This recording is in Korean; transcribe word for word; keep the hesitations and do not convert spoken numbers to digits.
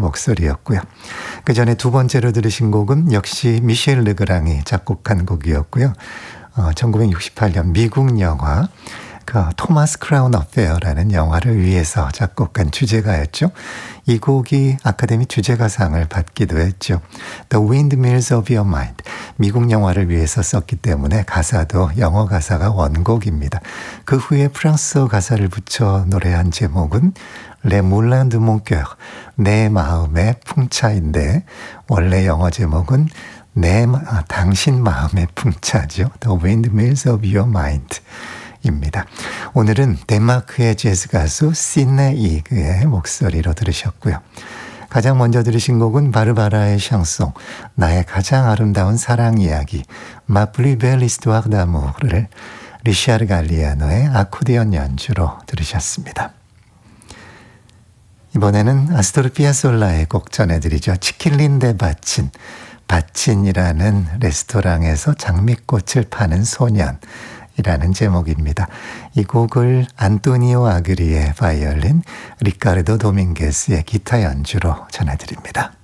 목소리였고요. 그 전에 두 번째로 들으신 곡은 역시 미셸 르그랑이 작곡한 곡이었고요. 어, 천구백육십팔 년 미국 영화 그 토마스 크라운 어페어라는 영화를 위해서 작곡한 주제가였죠. 이 곡이 아카데미 주제가상을 받기도 했죠. The Windmills of Your Mind. 미국 영화를 위해서 썼기 때문에 가사도 영어 가사가 원곡입니다. 그 후에 프랑스어 가사를 붙여 노래한 제목은 Le Moulin de Mon Cœur. 내 마음의 풍차인데 원래 영어 제목은 내 아, 당신 마음의 풍차죠. The Windmills of Your Mind. 입니다. 오늘은 덴마크의 재즈 가수 시네 이그의 목소리로 들으셨고요. 가장 먼저 들으신 곡은 바르바라의 샹송, 나의 가장 아름다운 사랑 이야기, Ma plus belle histoire d'amour를 리샤르 갈리아노의 아코디언 연주로 들으셨습니다. 이번에는 아스토르 피아솔라의 곡 전해드리죠. 치킬린 데 바친, 바친이라는 레스토랑에서 장미꽃을 파는 소년 이라는 제목입니다. 이 곡을 안토니오 아그리의 바이올린, 리카르도 도밍게스의 기타 연주로 전해드립니다.